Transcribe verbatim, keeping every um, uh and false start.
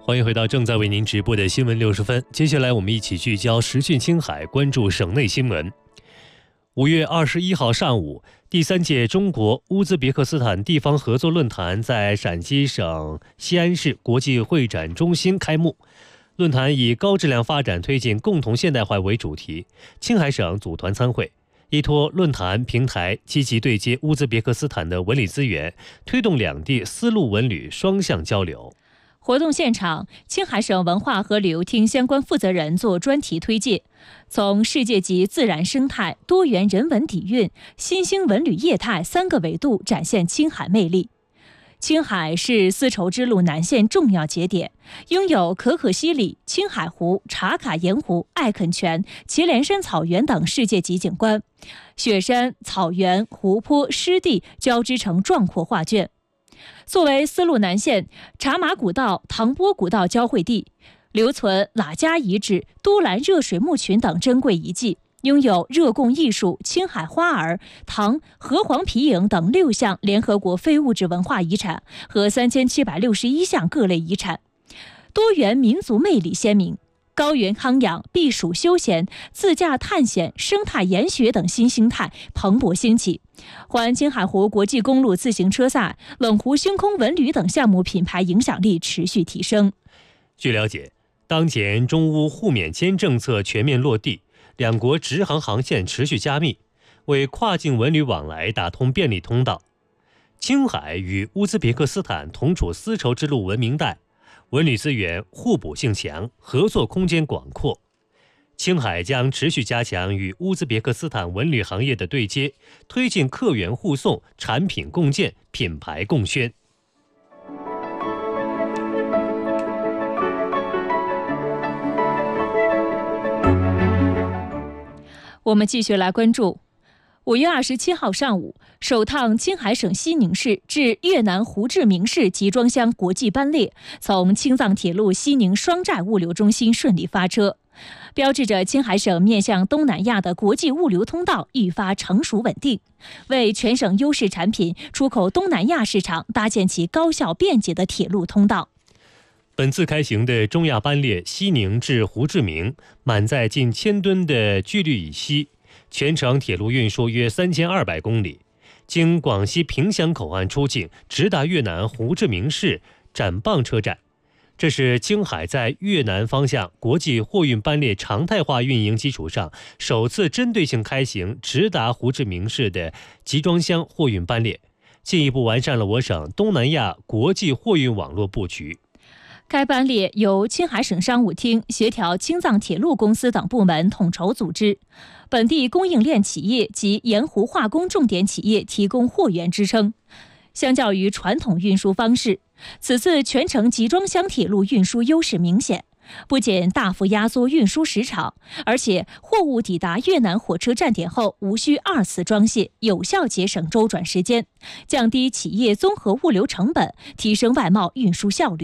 欢迎回到正在为您直播的新闻六十分。接下来我们一起聚焦时讯青海，关注省内新闻。五月二十一号上午，第三届中国乌兹别克斯坦地方合作论坛在陕西省西安市国际会展中心开幕。论坛以高质量发展推进共同现代化为主题，青海省组团参会，依托论坛平台，积极对接乌兹别克斯坦的文旅资源，推动两地丝路文旅双向交流。 活动现场，青海省文化和旅游厅相关负责人做专题推介，从世界级自然生态、多元人文底蕴、新兴文旅业态三个维度展现青海魅力。青海是丝绸之路南线重要节点，拥有可可西里、青海湖、茶卡盐湖、艾肯泉、祁连山草原等世界级景观，雪山、草原、湖泊、湿地交织成壮阔画卷。作为丝路南线茶马古道、唐波古道交汇地，留存喇家遗址、都兰热水墓群等珍贵遗迹，拥有热贡艺术、青海花儿、唐河黄皮影等六项联合国非物质文化遗产和三千七百六十一项各类遗产，多元民族魅力鲜明。高原康养、避暑休闲、自驾探险、生态研学等新形态蓬勃兴起，环青海湖国际公路自行车赛、冷湖星空文旅等项目品牌影响力持续提升。 据了解，当前中乌互免签政策全面落地，两国直航航线持续加密，为跨境文旅往来打通便利通道。青海与乌兹别克斯坦同处丝绸之路文明带，文旅资源互补性强，合作空间广阔。青海将持续加强与乌兹别克斯坦文旅行业的对接，推进客源互送、产品共建、品牌共宣。 我们继续来关注。五月二十七号上午，首趟青海省西宁市至越南胡志明市集装箱国际班列从青藏铁路西宁双寨物流中心顺利发车，标志着青海省面向东南亚的国际物流通道愈发成熟稳定，为全省优势产品出口东南亚市场搭建起高效便捷的铁路通道。 本次开行的中亚班列西宁至胡志明，满载近千吨的聚氯乙烯，全程铁路运输约三千二百公里，经广西萍乡口岸出境，直达越南胡志明市展蚌车站。这是青海在越南方向国际货运班列常态化运营基础上，首次针对性开行直达胡志明市的集装箱货运班列，进一步完善了我省东南亚国际货运网络布局。 该班列由青海省商务厅协调青藏铁路公司等部门统筹组织，本地供应链企业及盐湖化工重点企业提供货源支撑。相较于传统运输方式，此次全程集装箱铁路运输优势明显，不仅大幅压缩运输时长，而且货物抵达越南火车站点后无需二次装卸，有效节省周转时间，降低企业综合物流成本，提升外贸运输效率。